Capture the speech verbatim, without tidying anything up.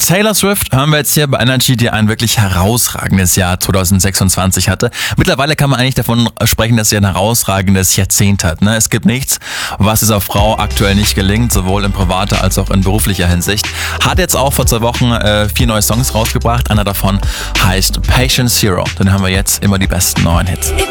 Taylor Swift hören wir jetzt hier bei Energy, die ein wirklich herausragendes Jahr zwanzig sechsundzwanzig hatte. Mittlerweile kann man eigentlich davon sprechen, dass sie ein herausragendes Jahrzehnt hat. Ne? Es gibt nichts, was dieser Frau aktuell nicht gelingt, sowohl in privater als auch in beruflicher Hinsicht. Hat jetzt auch vor zwei Wochen äh, vier neue Songs rausgebracht. Einer davon heißt Patient Zero. Dann haben wir jetzt immer die besten neuen Hits.